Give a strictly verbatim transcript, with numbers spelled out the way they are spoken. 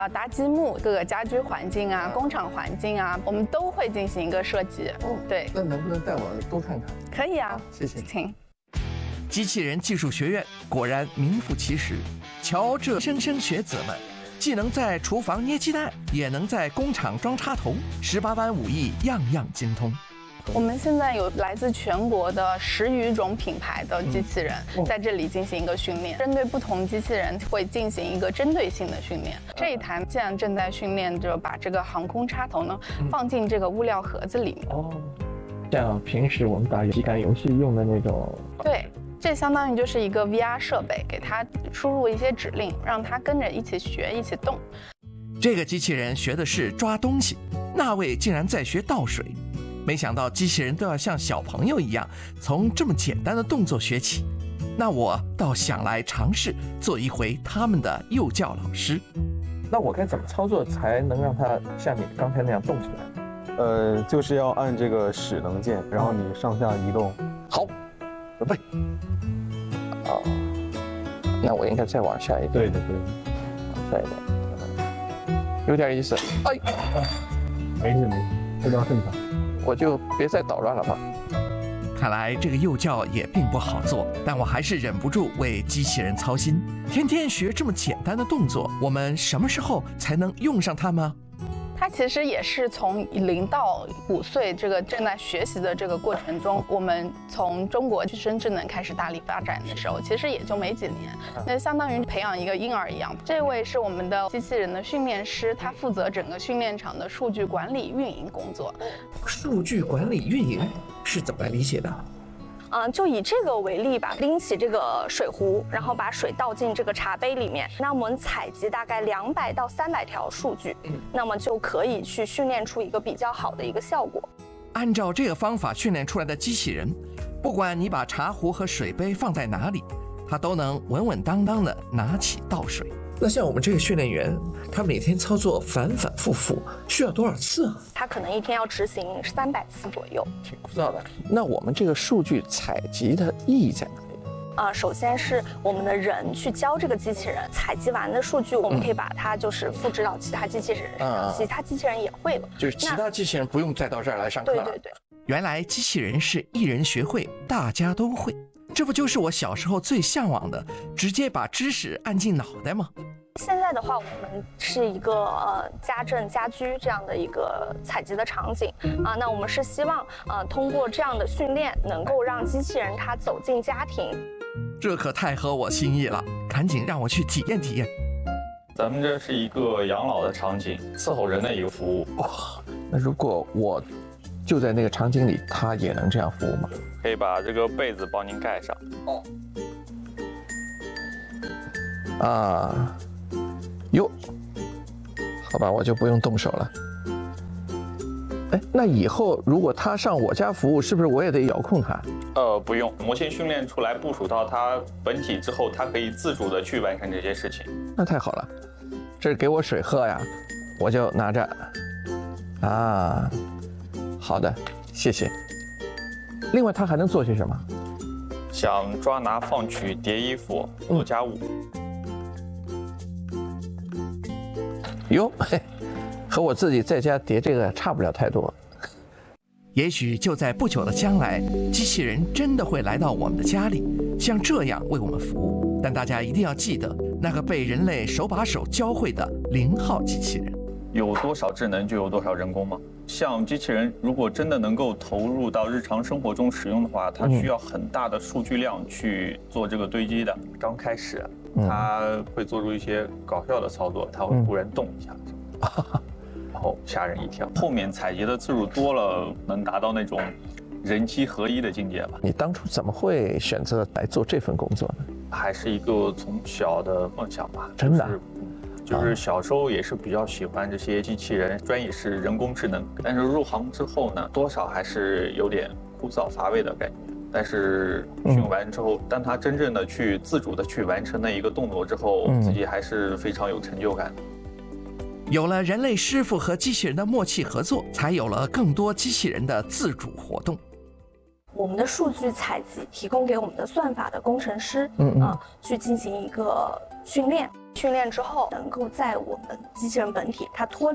啊，搭积木、各个家居环境啊、工厂环境啊，我们都会进行一个设计。 哦， 对， 那能不能带我多看看？ 可以啊， 谢谢， 请。 机器人技术学院果然名副其实，瞧这莘莘学子们，既能在厨房捏鸡蛋，也能在工厂装插头，十八般武艺样样精通。 我们现在有来自全国的十余种品牌的机器人在这里进行一个训练，针对不同机器人会进行一个针对性的训练。这一台现在正在训练着把这个航空插头呢放进这个物料盒子里面。 哦，像平时我们打体感游戏用的那种。 对。这相当于就是一个 V R 设备，给它输入一些指令，让它跟着一起学、一起动。 这个机器人学的是抓东西，那位竟然在学倒水。没想到机器人都要像小朋友一样，从这么简单的动作学起。那我倒想来尝试做一回他们的幼教老师。 那我该怎么操作才能让它像你刚才那样动起来？ 呃，就是要按这个使能键，然后你上下移动。 好。准备。啊，那我应该再往下一点。 对对对， 往下一点，有点意思。哎， 没事没事，这倒正常。 我就别再捣乱了吧。 看来这个幼教也并不好做，但我还是忍不住为机器人操心。天天学这么简单的动作，我们什么时候才能用上它吗？ 它其实也是从零到五岁这个正在学习的这个过程中，我们从中国具身智能开始大力发展的时候，其实也就没几年，那相当于培养一个婴儿一样。这位是我们的机器人的训练师，他负责整个训练场的数据管理运营工作。 数据管理运营是怎么来理解的？ 嗯，就以这个为例吧，拎起这个水壶，然后把水倒进这个茶杯里面，那我们采集大概两百到三百条数据，那么就可以去训练出一个比较好的一个效果。 按照这个方法训练出来的机器人，不管你把茶壶和水杯放在哪里，它都能稳稳当当的拿起倒水。那像我们这个训练员，他每天操作反反复复，需要多少次啊？ 他可能一天要执行三百次左右， 挺枯燥的。那我们这个数据采集的意义在哪里？ 啊、呃，首先是我们的人去教这个机器人，采集完的数据，我们可以把它就是复制到其他机器人身上，嗯、其他机器人也会了。 就是其他机器人不用再到这儿来上课了。 对对对。 原来机器人是一人学会，大家都会。这不就是我小时候最向往的，直接把知识按进脑袋吗？ 现在的话，我们是一个呃家政家居这样的一个采集的场景啊，那我们是希望呃通过这样的训练，能够让机器人它走进家庭。 这可太合我心意了，赶紧让我去体验体验。 咱们这是一个养老的场景，伺候人的一个服务。 哇，那如果我就在那个场景里，它也能这样服务吗？ 可以把这个被子帮您盖上。 哦。啊。哟，好吧，我就不用动手了。哎，那以后如果他上我家服务，是不是我也得遥控他？ 呃，不用，模型训练出来部署到它本体之后，它可以自主的去完成这些事情。 那太好了，这是给我水喝呀，我就拿着。啊，好的，谢谢。另外，它还能做些什么？ 想抓拿放取、叠衣服、做家务。 哟，嘿，和我自己在家叠这个差不了太多。 也许就在不久的将来，机器人真的会来到我们的家里，像这样为我们服务。但大家一定要记得，那个被人类手把手教会的零号机器人。 有多少智能就有多少人工吗？像机器人如果真的能够投入到日常生活中使用的话，它需要很大的数据量去做这个堆积的。嗯、刚开始，它会做出一些搞笑的操作，它会突然动一下，嗯、然后吓人一跳。后面采集的次数多了，能达到那种人机合一的境界吧。 你当初怎么会选择来做这份工作呢？ 还是一个从小的梦想吧。 真的。 就是就是小时候也是比较喜欢这些机器人，专业是人工智能，但是入行之后呢，多少还是有点枯燥乏味的感觉。但是训完之后，当他真正的去自主的去完成那一个动作之后，自己还是非常有成就感的。 有了人类师傅和机器人的默契合作，才有了更多机器人的自主活动。 我们的数据采集提供给我们的算法的工程师，嗯嗯、呃，去进行一个训练。 训练之后，能够在我们机器人本体它脱